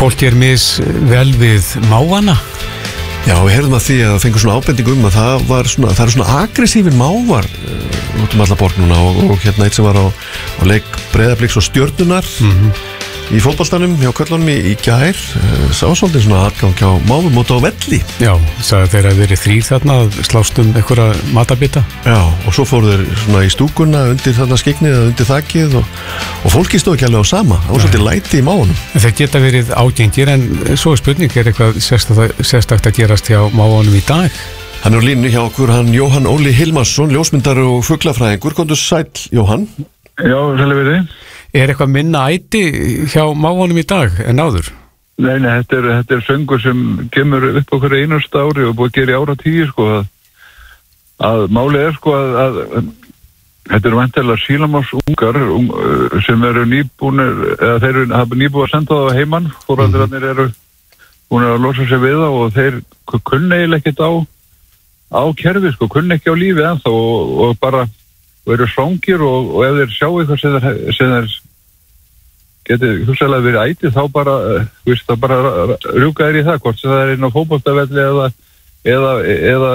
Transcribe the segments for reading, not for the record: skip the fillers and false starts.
fólki vel við mávana. Já, við heyrðum að því að fengur svona ábending að það eru svona aggressífir mávar út alla borg núna og hérna eitt sem var á leik Breiðabliks og Stjörnunar í fótboltanum hjá köllunum í gær sá svolítið svona aðgang hjá mávum út á velli. Já, sagði þeir að verið 3 þarna að slást einhverja matabita. Já, og svo fóru þeir svona í stúkuna undir þarna skygnið eða undir þakið og fólki stóð ekki alveg á sama. Það var svolítið læti í mávunum. Þeir geta verið ágengir en svo spurning eitthvað sérstakt að gerast hjá mávunum í dag? Hann er á línu hjá okkur, hann Jóhann Óli Hilmarsson, ljósmyndari og fuglafræðingur. Komdu sæll, Jóhann. Já, sæl verið. Er eitthvað minna æti hjá mávunum í dag en áður? Nei, þetta er söngur sem kemur upp okkur einasta ári og búið að gera í áratugir sko að málið er sko að þetta eru væntanlega sílamásungar sem eru nýbúnir eða þeir hafa nýbúið að senda það á heimann, foreldrarnir eru búinir að losa sig við það og þeir kunna eiginlega ekkert á kerfi sko, kunna ekki á lífi ennþá og bara og eru svangir og ef þeir sjá eitthvað sem þeir geti hugsaðlega verið ætið þá bara, það bara rjúka þeir í það, hvort sem það er inn á fótboltavelli eða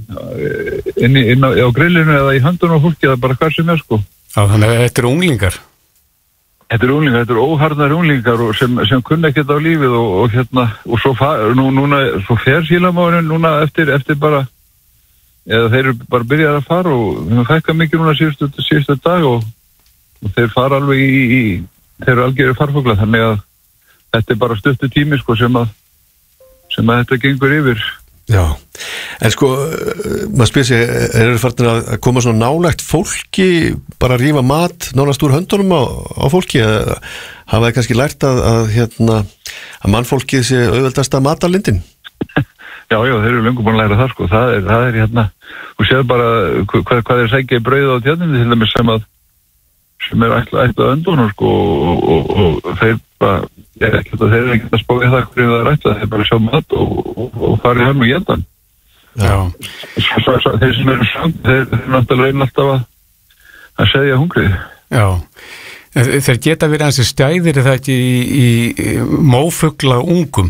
inn á grillinu eða í höndunum á fólki eða bara hvað sem er sko. Já, þannig að þetta eru unglingar? Þetta eru óharðnar unglingar sem kunna ekkert á lífið og hérna, og svo svo fer sílamáðurinn núna eftir bara eða þeir eru bara byrjað að fara og við fækka mikið núna síðustu dag og þeir fara alveg þeir eru algjörðu farfugla þannig að þetta er bara stuttu tími sko sem að þetta gengur yfir. Já, en sko maður spyr sig, eru farnir að koma svona nálægt fólki bara að rífa mat nánast úr höndunum á fólki eða hafa það kannski lært að mannfólkið sé auðveldasta matarlindin? Já, þeir eru löngu búin að læra það sko, það er hérna, þú séð bara hvað þeir sækja í brauð á tjarninni til dæmis sem er ætlað öndunum sko og þeir bara, þeir eru ekkert að spáði það hverju það er ætlað, þeir bara sjá mat og fara í hann og geta. Já. Þeir sem eru svang, þeir náttúrulega reyna alltaf að segja hungrið. Já. Þeir geta verið ansi stæðir eða ekki í mófugla ungum?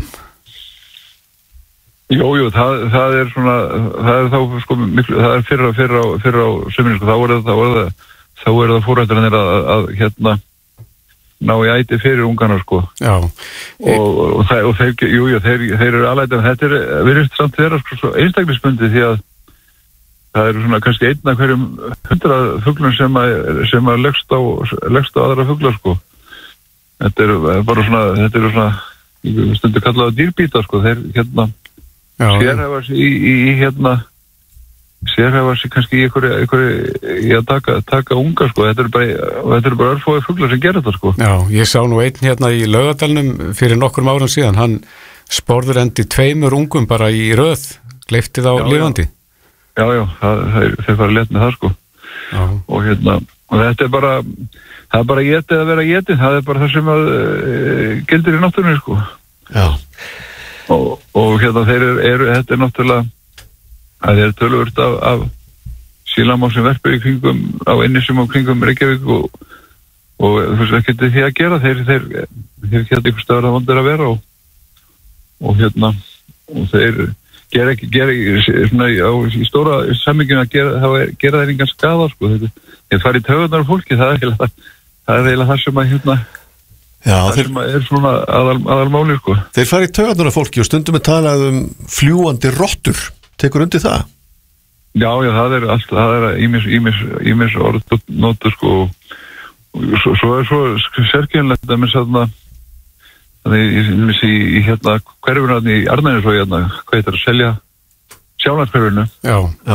Jú, það er svona, það er þá sko miklu, það er fyrr á sömurinn sko, þá er það fóreldrarnir að hérna ná í æti fyrir ungana sko. Já. Og þeir eru alæti, en þetta er virðist samt þeirra sko einstaklisbundið því að það eru svona kannski einn af hverjum 100 fuglum sem að leggst á aðra fugla sko. Þetta eru bara svona stundu kallaða dýrbíta sko, þeir hérna sérhæfa sig sérhæfa sig kannski í einhverju að taka unga sko, þetta eru bara örfóði fuglar sem gera þetta sko. Já, ég sá nú einn hérna í Laugardalnum fyrir nokkrum árum síðan, hann sporður endi 2 ungum bara í röð, gleypti þá lifandi. Já, þeir fara létt með það sko. Já. Og hérna, og þetta er bara, það er bara étið að vera étið, það er bara það sem gildir í náttúrunni sko. Já. Og hérna þetta er náttúrulega að þeir eru töluvert af sílamá sem verpur í kringum á innisum og kringum Reykjavík og þú veist ekki því að gera þeir hérna einhver staðar að vondir að vera og hérna og þeir gera svona í stóra samminginu að gera þeir engan skaða sko, þeir fara í taugarnar af fólki, það er eiginlega það sem að hérna sem er svona aðalmáli sko. Þeir fara í taugarnar af fólki og stundum er talað fljúandi rottur, tekur undir það? Já, það er ýmis orð notu sko og svo er svo sérkennilegt að minn þannig í hérna hverfuna í Arnænisvogi hérna, hvað heitir að selja Sjálandshverfinu. Já.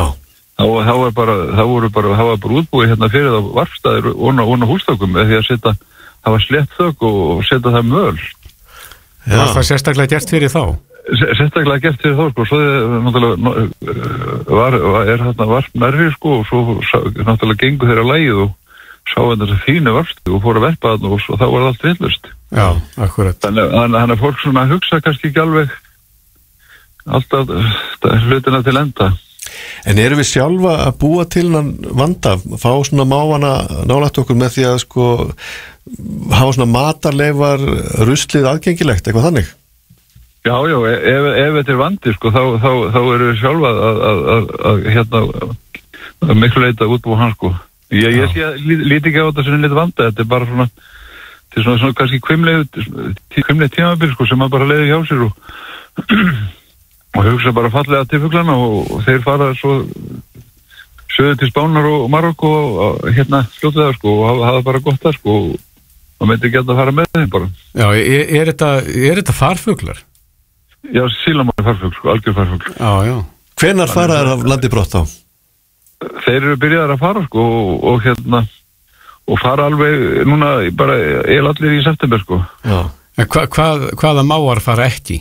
Það var bara útbúið hérna fyrir það varpstaðir og húsþökum eða því að hafa slett þök og setja það möl. Já. Var það sérstaklega gert fyrir þá? Sérstaklega gert fyrir þá sko, svo er hérna varp nærri sko og svo náttúrulega gengur þeirra lægið og sá þess fínu varpstu og fór að verpa þarna og þá var það allt villust. Já, akkurat. Þannig að fólk svona hugsa kannski ekki alveg alltaf hlutina til enda. En erum við sjálfa að búa til hann vanda, fá svona mávana nálægt okkur með því að sko hafa svona matarleifar ruslið aðgengilegt, eitthvað þannig? Já, ef þetta vandi sko, þá erum við sjálfa að miklu leita útbúa hann sko. Ég líti ekki á þetta sem lítið vanda, þetta bara svona, þetta svona kannski kvimleið tímabil sko, sem maður bara leiði hjá sér og hugsa bara fallega til fuglana og þeir fara svo söðu til Spánar og Marokko og fljóta það sko og hafa bara gott það sko og myndi ekki að fara með þeim bara. Já, er þetta farfuglar? Já, sílamar farfugl sko, algjör farfugl. Já. Hvenær fara þær af landi brott þá? Þeir eru byrjaðar að fara sko og fara alveg núna bara allir í september sko. Já. En hvaða máar fara ekki?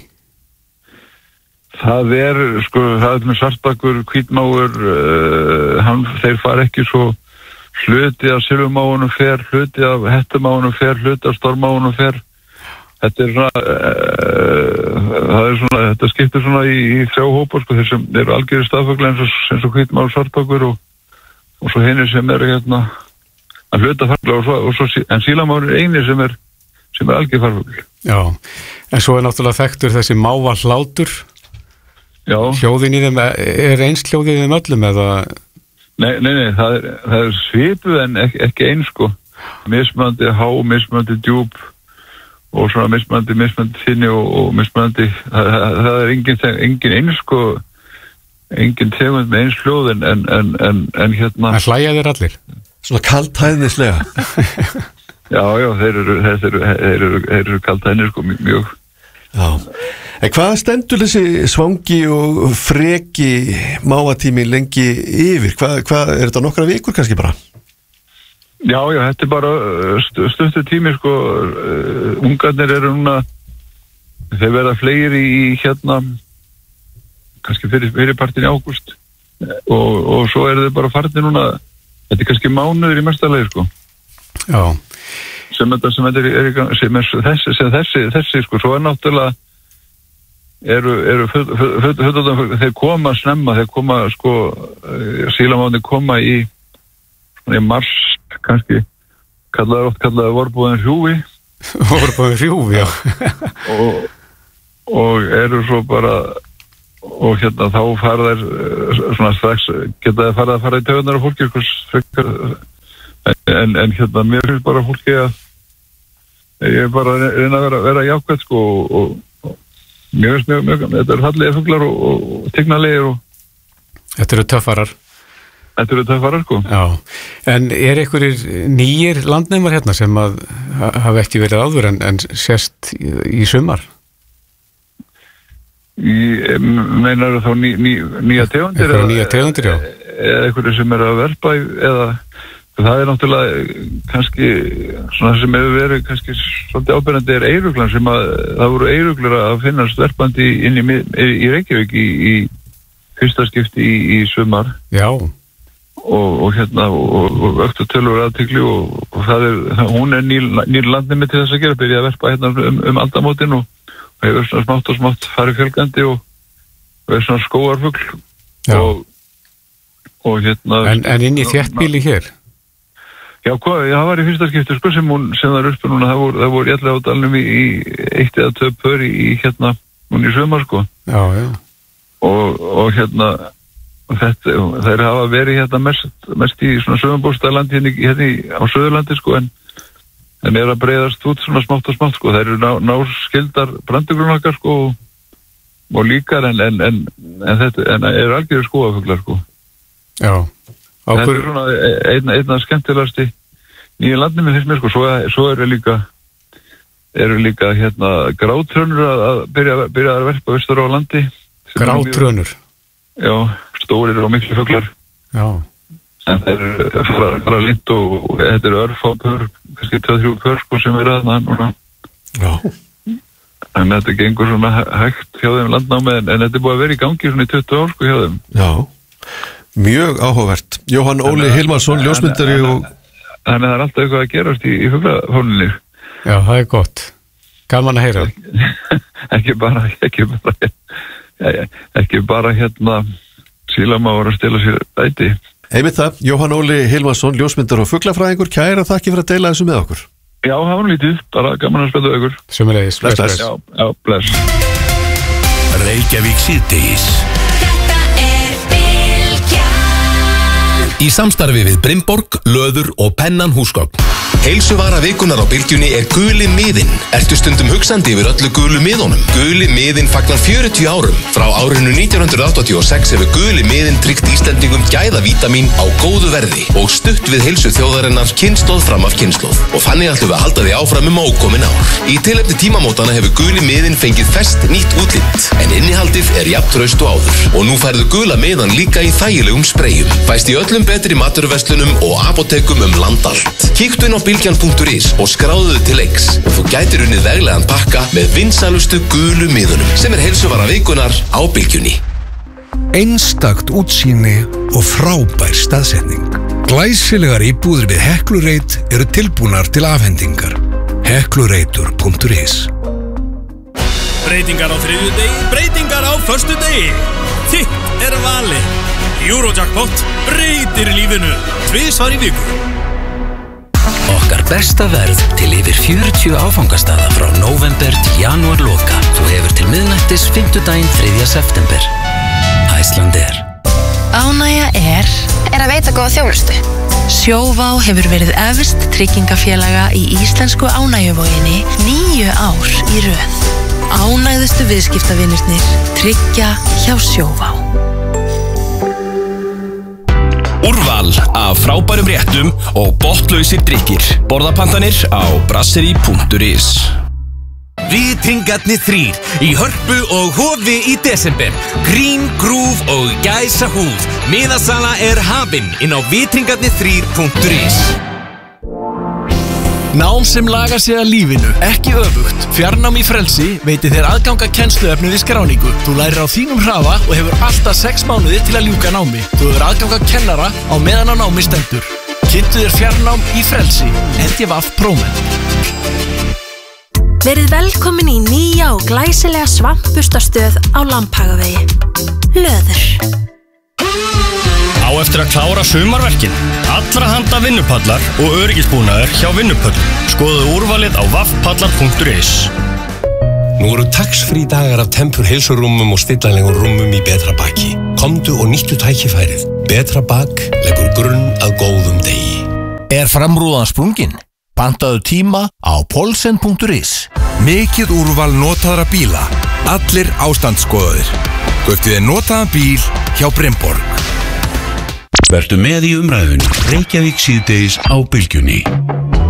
Það er með svartbakur, hvítmáur, þeir fara ekki svo hluti af silfumáunum fer, hluti af hettumáunum fer, hluti af stormáunum fer. Þetta þetta skiptir svona í 3 hópar sko, þeir sem eru algjörði staðfugla eins og hvítmáur, svartbakur og svo hinir sem eru að hluta farfugla og svo en sílamáur er eini sem er algjörð farfugl. Já, en svo er náttúrulega þekktur þessi máva hlátur. Já. Hljóðin í þeim, er eins hljóðið í þeim öllum eða? Nei, það er svipuð en ekki eins sko. Mismunandi há, mismunandi djúp og svona mismunandi þinni og mismunandi, það er engin eins sko, engin tegund með eins hljóð en En hlæja þeir allir? Svona kaltæðnislega. Já, þeir eru kaltæðnir sko mjög. Já, en hvað stendur þessi svangi og freki mávatími lengi yfir? Hvað er þetta nokkra vikur kannski bara? Já, þetta er bara stuttur tími sko, ungarnir eru núna, þeir verða fleiri í kannski fyrir partin í ágúst og svo eru þeir bara farnir núna, þetta er kannski mánuður í mestarlegi sko. Já. Sem þessi sko, svo er náttúrulega þeir koma snemma, þeir koma sko sílamáni koma í mars kannski kallaði vorbúðin hrjúfi já og eru svo bara og þá fara þær svona strax geta þær fara í taugarnar á fólki en mér finnst bara fólki að ég er bara að reyna að vera jákvæð sko og mér finnst mjög þetta eru fallegir fuglar og tignarlegir og Þetta eru töffarar sko. Já, en er einhverjir nýjir landnemar hérna sem að hafa ekki verið áður en sést í sumar? Meinar þá nýja tegundir? Einhverja nýja tegundir, já. Eða einhverjir sem eru að verpa eða það er náttúrulega kannski svona sem hefur verið kannski svolítið áberandi er eyruglan sem að það voru eyruglar að finnast verpandi inn í Reykjavík í fyrsta skipti í sumar. Já. Og öktu tölur aðtekli og hún er nýr landnemi til þess að gera, byrja að verpa aldamótin og hefur svona smátt farið fjölgandi og er svona skógarfugl og En inn í þéttbýli hér? Já, það var í fyrsta skipti sko sem það er uppi núna, það voru allir á dalnum í 1 eða 2 pör í núna í sumar sko. Já. Og þeir hafa verið mest í svona sögumbústaðlandi hérna á Suðurlandi sko en er að breiðast út svona smátt og smátt sko. Þeir eru náskildar brandugrunakar sko og líkar en eru algjörður skógafuglar sko. Já. Þetta er svona einna skemmtilegasti nýja landnemi finnst mér sko, svo eru líka grátrönur að byrja að verpa austur á landi. Grátrönur? Já, stórir og miklu fuglar. Já. En þeir eru fara lind og þetta eru örfápör, kannski 2-3 pör sko sem eru aðna núna. Já. En þetta gengur svona hægt hjá þeim landnámi en þetta er búið að vera í gangi svona í 20 ár sko hjá þeim. Já. Mjög áhugavert. Jóhann Óli Hilmarsson, ljósmyndari og... Þannig það er alltaf eitthvað að gerast í fuglafóninni. Já, það er gott. Gaman að heyra. Ekki bara sílamávur að stela sér æti. Einmitt það, Jóhann Óli Hilmarsson, ljósmyndar og fuglafræðingur, kæra þakki fyrir að deila þessu með okkur. Já, það var lítið, bara gaman að spila ykkur. Sömulegis, bless. Já, bless. Reykjavík síðdegis. Þetta Bylgjan. Í samstarfi við Brimborg, Löður og Pennan húsgögn. Heilsuvara vikunar á Bylgjunni Guli miðinn. Ertu stundum hugsandi yfir öllu gulu miðunum? Guli miðinn fagnar 40 árum. Frá árinu 1986 hefur Guli miðinn tryggt Íslendingum gæðavítamín á góðu verði og stutt við heilsu þjóðarinnar kynslóð fram af kynslóð. Og þannig ætlum við að halda því áfram ókomin ár. Í tilefni tímamótana hefur Guli miðinn fengið ferskt nýtt útlit, en innihaldið jafn traust og áður. Og nú færðu gula miðan líka í þægilegum spreyjum. Fæst í öllum betri maturverslunum og apótekum land allt. Kíktu inn á bylgjan.is og skráðu til leiks og þú gætir unnið veglegan pakka með vinsælustu gulu miðunum sem heilsuvara vikunar á Bylgjunni. Einstakt útsýni og frábær staðsetning. Glæsilegar íbúðir við Heklureit eru tilbúnar til afhendingar. Heklureitur.is. Breytingar á þriðjudegi, breytingar á föstudegi. Þitt valið. Eurojackpot breytir lífinu 2 í viku. Okkar besta verð til yfir 40 áfangastaða frá nóvember til janúar loka. Þú hefur til miðnættis 5. 3. september. Icelandair. Ánægja er að veita góða þjónustu. Sjóvá hefur verið efst tryggingafélaga í íslensku ánægjuvoginni 9 ár í röð. Ánægðustu viðskiptavinirnir tryggja hjá Sjóvá. Úrval af frábærum réttum og botnlausir drykkir. Borðapantanir á brasserie.is. Vitringarnir 3 í Hörpu og Hofi í desember. Grín, grúf og gæsa húð. Miðasala hafin inn á vitringarnir3.is. Nám sem lagar sig að lífinu, ekki öfugt. Fjarnám í Frelsi veitir þér aðganga kennsluefni við skráningu. Þú lærir á þínum hraða og hefur alltaf 6 mánuði til að ljúka námi. Þú hefur aðganga kennara á meðan á námi stendur. Kynntu þér fjarnám í Frelsi. NTVAF Prómenn. Verið velkomin í nýja og glæsilega svampbustastöð á Lambhagavegi. Löður. Á eftir að klára sumarverkin. Allra handa vinnupallar og öryggisbúnaður hjá Vinnupöllum. Skoðu úrvalið á vaffpallar.is. Nú eru tax-free dagar af Tempur heilsurúmum og stillanlegum rúmum í Betra Baki. Komdu og nýttu tækifærið. Betra Bak leggur grunn að góðum degi. Framrúðan sprungin? Pantaðu tíma á polsen.is. Mikið úrval notaðra bíla. Allir ástandsskoðaðir. Kauptu þér notaðan bíl hjá Brimborg. Vertu með í umræðunni. Reykjavík síðdegis á Bylgjunni.